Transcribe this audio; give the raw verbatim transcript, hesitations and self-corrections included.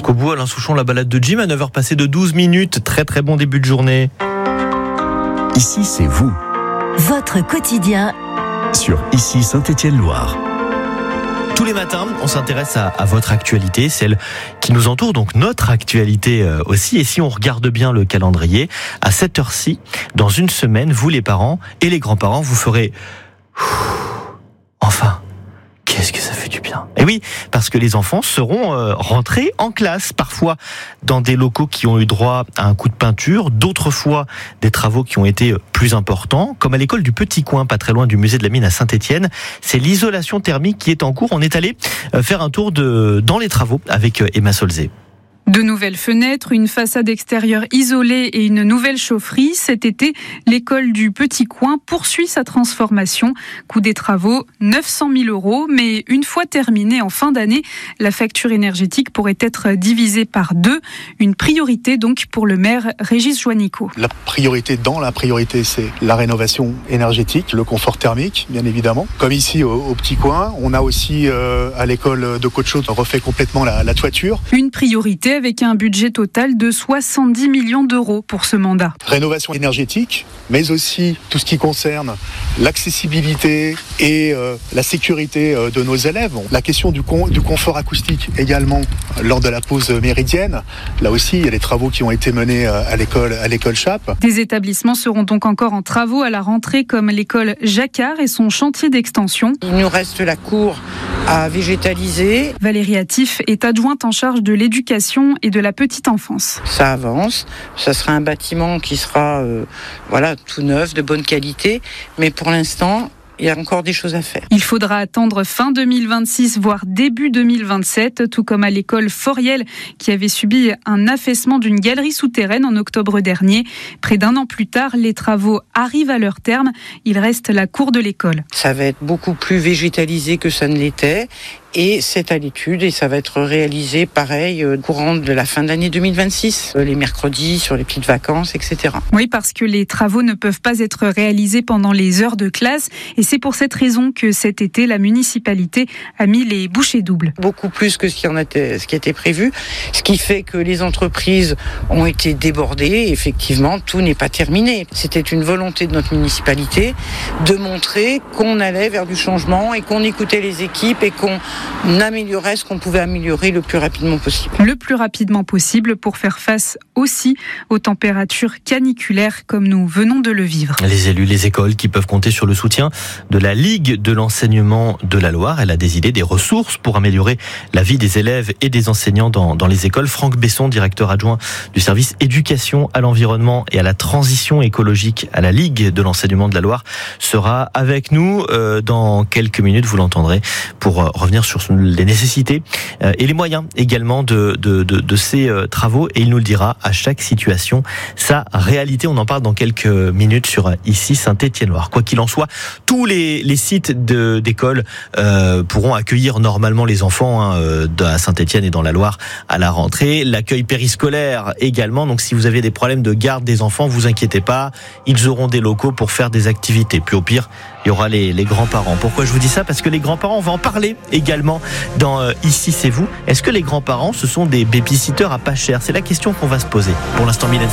Jusqu'au bout, Alain Souchon, la balade de Jim à neuf heures passées de douze minutes. Très très bon début de journée. Ici, c'est vous. Votre quotidien Sur Ici Saint-Étienne-Loire. Tous les matins, on s'intéresse à, à votre actualité, celle qui nous entoure, donc notre actualité euh, aussi. Et si on regarde bien le calendrier, à cette heure-ci, dans une semaine, vous les parents et les grands-parents, vous ferez... Enfin, qu'est-ce que ça fait du bien. Et oui, parce que les enfants seront euh, rentrés en classe, parfois dans des locaux qui ont eu droit à un coup de peinture, d'autres fois des travaux qui ont été plus importants, comme à l'école du Petit Coin, pas très loin du musée de la Mine à Saint-Étienne. C'est l'isolation thermique qui est en cours. On est allé euh, faire un tour de, dans les travaux avec euh, Emma Solzé. De nouvelles fenêtres, une façade extérieure isolée et une nouvelle chaufferie. Cet été, l'école du Petit Coin poursuit sa transformation. Coût des travaux, neuf cent mille euros. Mais une fois terminée en fin d'année, la facture énergétique pourrait être divisée par deux. Une priorité donc pour le maire Régis Juanico. La priorité dans la priorité, c'est la rénovation énergétique, le confort thermique, bien évidemment. Comme ici au, au Petit Coin, on a aussi euh, à l'école de Côte-Chaude refait complètement la, la toiture. Une priorité avec un budget total de soixante-dix millions d'euros pour ce mandat. Rénovation énergétique, mais aussi tout ce qui concerne l'accessibilité et euh, la sécurité euh, de nos élèves. La question du, con, du confort acoustique également lors de la pause méridienne. Là aussi, il y a des travaux qui ont été menés euh, à l'école, à l'école Chappe. Des établissements seront donc encore en travaux à la rentrée, comme l'école Jacquard et son chantier d'extension. Il nous reste la cour à végétaliser. Valérie Attif est adjointe en charge de l'éducation et de la petite enfance. Ça avance, ça sera un bâtiment qui sera euh, voilà, tout neuf, de bonne qualité, mais pour l'instant, il y a encore des choses à faire. Il faudra attendre fin deux mille vingt-six, voire début deux mille vingt-sept, tout comme à l'école Foriel, qui avait subi un affaissement d'une galerie souterraine en octobre dernier. Près d'un an plus tard, les travaux arrivent à leur terme. Il reste la cour de l'école. Ça va être beaucoup plus végétalisé que ça ne l'était. Et c'est à l'étude et ça va être réalisé pareil euh, courant de la fin de l'année deux mille vingt-six, euh, les mercredis, sur les petites vacances, et cetera. Oui, parce que les travaux ne peuvent pas être réalisés pendant les heures de classe et c'est pour cette raison que cet été, la municipalité a mis les bouchées doubles. Beaucoup plus que ce qui, en était, ce qui était prévu, ce qui fait que les entreprises ont été débordées et effectivement, tout n'est pas terminé. C'était une volonté de notre municipalité de montrer qu'on allait vers du changement et qu'on écoutait les équipes et qu'on On améliorait ce qu'on pouvait améliorer le plus rapidement possible. Le plus rapidement possible pour faire face aussi aux températures caniculaires comme nous venons de le vivre. Les élus, les écoles qui peuvent compter sur le soutien de la Ligue de l'enseignement de la Loire. Elle a des idées, des ressources pour améliorer la vie des élèves et des enseignants dans, dans les écoles. Franck Besson, directeur adjoint du service éducation à l'environnement et à la transition écologique à la Ligue de l'enseignement de la Loire, sera avec nous euh, dans quelques minutes. Vous l'entendrez pour euh, revenir sur les nécessités et les moyens également de, de, de, de ces travaux et il nous le dira à chaque situation sa réalité. On en parle dans quelques minutes sur Ici Saint-Étienne-Loire. Quoi qu'il en soit, tous les, les sites de, d'école euh, pourront accueillir normalement les enfants hein, à Saint-Étienne et dans la Loire à la rentrée. L'accueil périscolaire également. Donc si vous avez des problèmes de garde des enfants, vous inquiétez pas, ils auront des locaux pour faire des activités. Puis au pire, il y aura les, les grands-parents. Pourquoi je vous dis ça ? Parce que les grands-parents, on va en parler également dans euh, Ici c'est vous. Est-ce que les grands-parents, ce sont des babysitters à pas cher ? C'est la question qu'on va se poser. Pour l'instant, Mylène